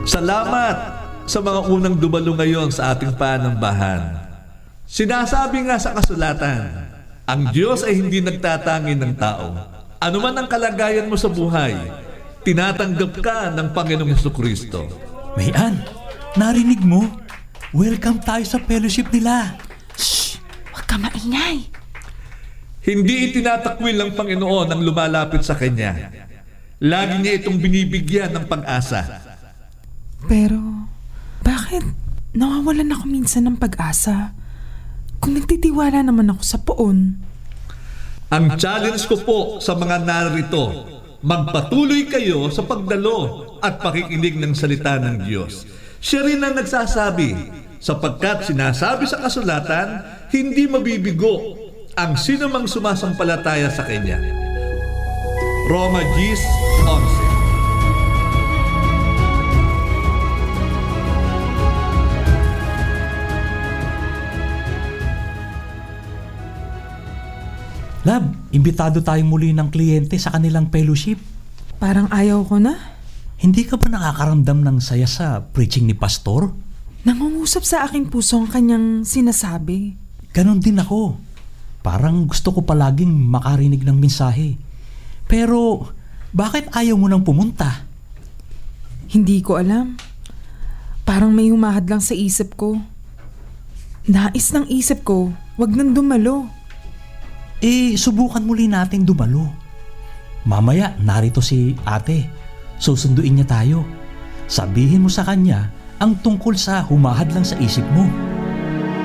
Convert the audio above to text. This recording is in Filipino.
Salamat sa mga unang dumalo ngayon sa ating panambahan. Sinasabi nga sa kasulatan, ang Diyos ay hindi nagtatangi ng tao. Ano man ang kalagayan mo sa buhay, tinatanggap ka ng Panginoong Jesucristo. Mayan, narinig mo? Welcome tayo sa fellowship nila. Shh! Huwag ka maingay. Hindi itinatakwil ng Panginoon ang lumalapit sa Kanya. Lagi niya itong binibigyan ng pag-asa. Pero, bakit nawawalan ako minsan ng pag-asa? Kung nagtitiwala naman ako sa poon. Ang challenge ko po sa mga narito, magpatuloy kayo sa pagdalo at pakikinig ng salita ng Diyos. Siya rin ang nagsasabi, sapagkat sinasabi sa kasulatan, hindi mabibigo ang sinumang sumasampalataya sa Kanya. Roma 10:11. Lab, imbitado tayong muli ng kliyente sa kanilang fellowship. Parang ayaw ko na. Hindi ka ba nakakaramdam ng saya sa preaching ni Pastor? Nangungusap sa aking puso ang kanyang sinasabi. Ganon din ako. Parang gusto ko palaging makarinig ng mensahe. Pero, bakit ayaw mo nang pumunta? Hindi ko alam. Parang may humahad lang sa isip ko. Nais ng isip ko, wag nang dumalo. Subukan muli nating dumalo. Mamaya, narito si ate. Susunduin niya tayo. Sabihin mo sa kanya ang tungkol sa humahad lang sa isip mo.